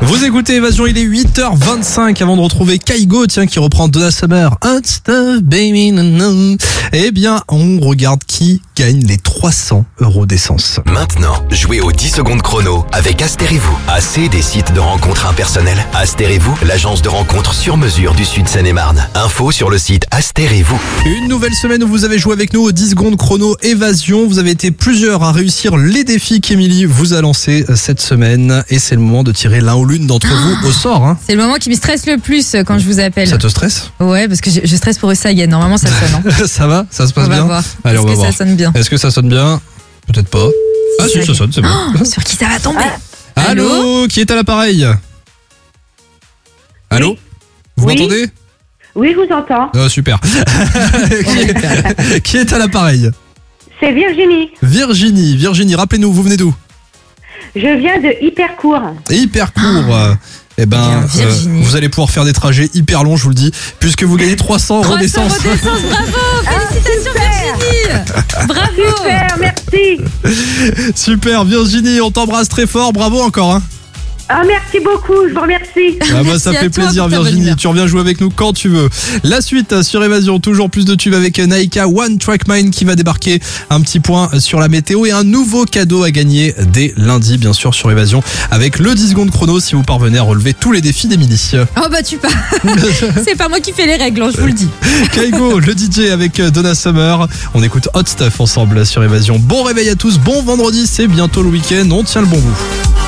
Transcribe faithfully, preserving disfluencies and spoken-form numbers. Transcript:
Vous écoutez Évasion, il est huit heures vingt-cinq avant de retrouver Kaigo, tiens, qui reprend Donna Summer. Hot stuff, baby, no, no. Eh bien, on regarde qui gagne les trois cents euros d'essence. Maintenant, jouez aux dix secondes chrono avec Astérez-vous. Assez des sites de rencontres impersonnels. Astérez-vous, l'agence de rencontres sur mesure du Sud Seine-et-Marne. Info sur le site Astérez-vous. Une nouvelle semaine où vous avez joué avec nous aux dix secondes chrono Évasion. Vous avez été plusieurs à réussir les défis qu'Émilie vous a lancés cette semaine. Et c'est le moment de tirer l'un ou l'une d'entre vous au sort. Hein. C'est le moment qui me stresse le plus quand je vous appelle. Ça te stresse ? Ouais, parce que je, je stresse pour eux, ça y est. Normalement, ça sonne. Hein. Ça va ? Ça se passe on bien ? va voir. Allez, Est-ce on va que voir. ça sonne bien ? Est-ce que ça sonne bien ? Peut-être pas. Ah si, ça sonne, c'est bon. Oh, sur qui ça va tomber ? Allô, Allô ? Qui est à l'appareil ? Allô Oui. Vous Oui. m'entendez ? Oui, je vous entends. Ah, super. qui, est, qui est à l'appareil ? C'est Virginie. Virginie. Virginie, rappelez-nous, vous venez d'où ? Je viens de Hypercourt. Hyper court. Eh ben, Bien, Virginie. euh, vous allez pouvoir faire des trajets hyper longs, je vous le dis, puisque vous gagnez trois cents euros trois cents d'essence. euros d'essence, bravo ! Félicitations Virginie ! Bravo ! Super, merci. Super, Virginie, on t'embrasse très fort, bravo encore. Hein. Ah, merci beaucoup, je vous remercie. Ah bah, ça Merci à fait toi plaisir pour ta bonne Virginie, humeur. tu reviens jouer avec nous quand tu veux. La suite sur Évasion, toujours plus de tubes avec Naika, One Track Mind qui va débarquer, un petit point sur la météo et un nouveau cadeau à gagner dès lundi bien sûr sur Évasion avec le dix secondes chrono si vous parvenez à relever tous les défis d'Émilie. Oh bah tu pas. C'est pas moi qui fais les règles, hein, je vous le dis. Kaigo, le D J avec Donna Summer. On écoute Hot Stuff ensemble sur Évasion. Bon réveil à tous, bon vendredi, c'est bientôt le week-end, on tient le bon bout.